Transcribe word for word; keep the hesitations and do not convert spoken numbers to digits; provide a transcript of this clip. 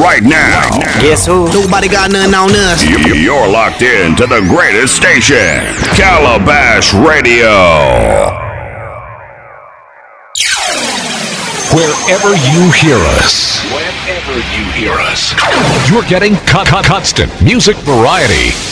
right now. Guess who? Nobody got nothing on us. You- You're locked in to the greatest station, Calabash Radio. Wherever you hear us, whenever you hear us, you're getting con- con- constant music variety.